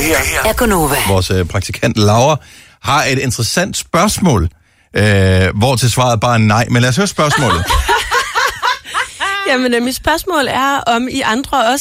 her er Gunova. Vores praktikant Laura har et interessant spørgsmål, hvor til svaret bare er nej. Men lad os høre spørgsmålet. Jamen, mit spørgsmål er, om I andre også